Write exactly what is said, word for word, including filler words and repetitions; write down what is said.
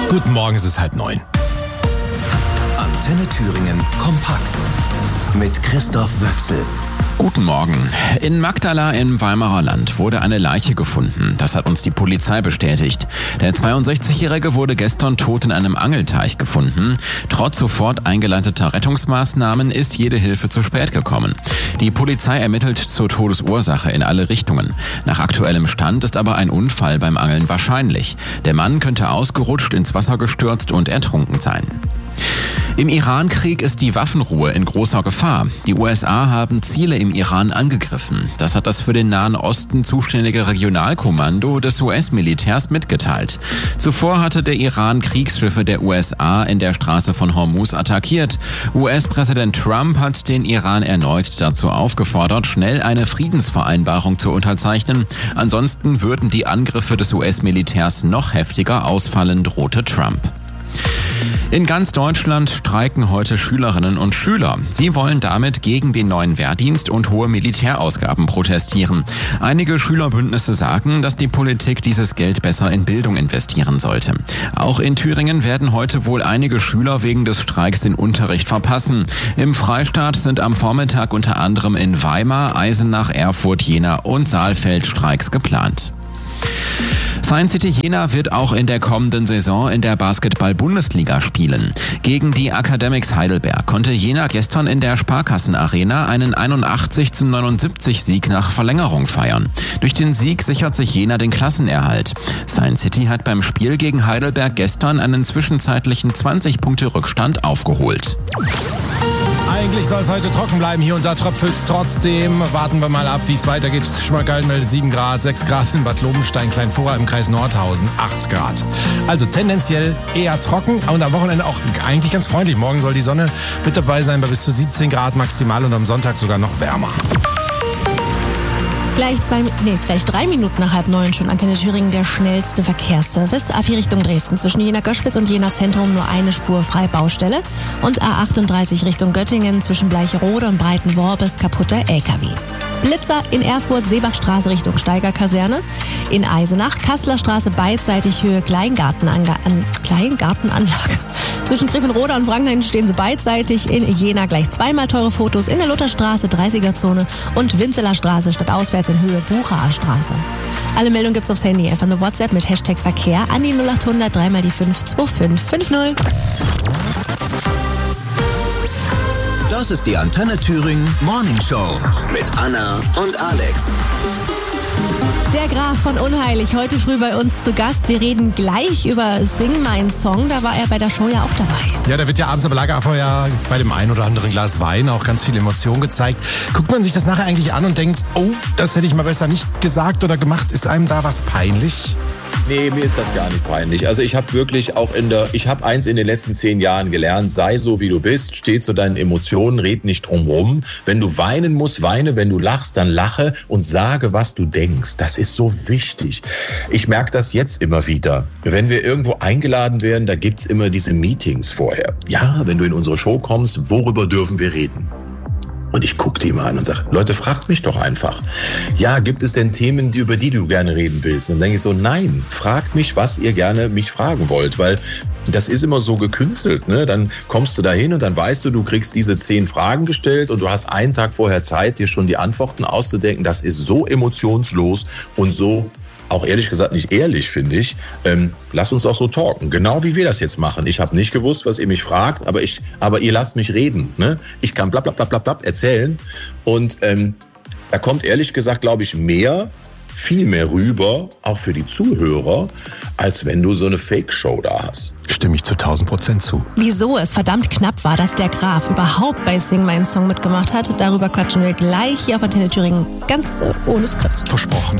Guten Morgen, es ist halb neun. Antenne Thüringen kompakt mit Christoph Wöchsel. Guten Morgen. In Magdala im Weimarer Land wurde eine Leiche gefunden. Das hat uns die Polizei bestätigt. Der zweiundsechzigjährige wurde gestern tot in einem Angelteich gefunden. Trotz sofort eingeleiteter Rettungsmaßnahmen ist jede Hilfe zu spät gekommen. Die Polizei ermittelt zur Todesursache in alle Richtungen. Nach aktuellem Stand ist aber ein Unfall beim Angeln wahrscheinlich. Der Mann könnte ausgerutscht, ins Wasser gestürzt und ertrunken sein. Im Iran-Krieg ist die Waffenruhe in großer Gefahr. Die U S A haben Ziele im Iran angegriffen. Das hat das für den Nahen Osten zuständige Regionalkommando des U S-Militärs mitgeteilt. Zuvor hatte der Iran Kriegsschiffe der U S A in der Straße von Hormuz attackiert. U S-Präsident Trump hat den Iran erneut dazu aufgefordert, schnell eine Friedensvereinbarung zu unterzeichnen. Ansonsten würden die Angriffe des U S-Militärs noch heftiger ausfallen, drohte Trump. In ganz Deutschland streiken heute Schülerinnen und Schüler. Sie wollen damit gegen den neuen Wehrdienst und hohe Militärausgaben protestieren. Einige Schülerbündnisse sagen, dass die Politik dieses Geld besser in Bildung investieren sollte. Auch in Thüringen werden heute wohl einige Schüler wegen des Streiks den Unterricht verpassen. Im Freistaat sind am Vormittag unter anderem in Weimar, Eisenach, Erfurt, Jena und Saalfeld Streiks geplant. Science City Jena wird auch in der kommenden Saison in der Basketball-Bundesliga spielen. Gegen die Academics Heidelberg konnte Jena gestern in der Sparkassen-Arena einen einundachtzig zu neunundsiebzig Sieg nach Verlängerung feiern. Durch den Sieg sichert sich Jena den Klassenerhalt. Science City hat beim Spiel gegen Heidelberg gestern einen zwischenzeitlichen zwanzig Punkte Rückstand aufgeholt. Eigentlich soll es heute trocken bleiben. Hier und da tröpfelt es trotzdem. Warten wir mal ab, wie es weitergeht. Schmalkalden meldet sieben Grad, sechs Grad in Bad Lobenstein, Kleinfura im Kreis Nordhausen, acht Grad. Also tendenziell eher trocken und am Wochenende auch eigentlich ganz freundlich. Morgen soll die Sonne mit dabei sein bei bis zu siebzehn Grad maximal und am Sonntag sogar noch wärmer. Gleich zwei, nee, gleich drei Minuten nach halb neun schon Antenne Thüringen, der schnellste Verkehrsservice. A vier Richtung Dresden, zwischen Jena-Göschwitz und Jena-Zentrum nur eine Spur frei Baustelle. Und A achtunddreißig Richtung Göttingen, zwischen Bleicherode und Breitenworbes kaputter L K W. Blitzer in Erfurt, Seebachstraße Richtung Steigerkaserne. In Eisenach, Kasseler Straße beidseitig Höhe Kleingartenanga- an, Kleingartenanlage. Zwischen Griffenroda und Wrangen stehen sie beidseitig. In Jena gleich zweimal teure Fotos. In der Lutherstraße, dreißiger-Zone und Winzeler Straße stadtauswärts in Höhe Buchaer Straße. Alle Meldungen gibt's aufs Handy. Einfach eine WhatsApp mit Hashtag Verkehr an die null achthundert drei mal die fünf zwei fünf fünf null. Das ist die Antenne Thüringen Morning Show mit Anna und Alex. Der Graf von Unheilig, heute früh bei uns zu Gast. Wir reden gleich über Sing Mein Song. Da war er bei der Show ja auch dabei. Ja, da wird ja abends am Lagerfeuer bei dem einen oder anderen Glas Wein auch ganz viel Emotion gezeigt. Guckt man sich das nachher eigentlich an und denkt, oh, das hätte ich mal besser nicht gesagt oder gemacht. Ist einem da was peinlich? Nee, mir ist das gar nicht peinlich. Also ich habe wirklich auch in der, ich habe eins in den letzten zehn Jahren gelernt, sei so wie du bist, steh zu deinen Emotionen, red nicht drum rum. Wenn du weinen musst, weine, wenn du lachst, dann lache und sage, was du denkst. Das ist so wichtig. Ich merke das jetzt immer wieder. Wenn wir irgendwo eingeladen werden, da gibt's immer diese Meetings vorher. Ja, wenn du in unsere Show kommst, worüber dürfen wir reden? Und ich gucke die mal an und sage, Leute, fragt mich doch einfach. Ja, gibt es denn Themen, die, über die du gerne reden willst? Und dann denke ich so, nein, fragt mich, was ihr gerne mich fragen wollt, weil das ist immer so gekünstelt, ne? Dann kommst du da hin und dann weißt du, du kriegst diese zehn Fragen gestellt und du hast einen Tag vorher Zeit, dir schon die Antworten auszudenken. Das ist so emotionslos und so auch ehrlich gesagt nicht ehrlich, finde ich. Ähm, lasst uns doch so talken, genau wie wir das jetzt machen. Ich habe nicht gewusst, was ihr mich fragt, aber ich, aber ihr lasst mich reden. Ne? Ich kann blab, blab, blab, blab, blab erzählen und ähm, da kommt ehrlich gesagt, glaube ich, mehr, viel mehr rüber, auch für die Zuhörer, als wenn du so eine Fake-Show da hast. Stimme ich zu tausend Prozent zu. Wieso es verdammt knapp war, dass der Graf überhaupt bei Sing Mein Song mitgemacht hat, darüber quatschen wir gleich hier auf Antenne Thüringen, ganz äh, ohne Skript. Versprochen.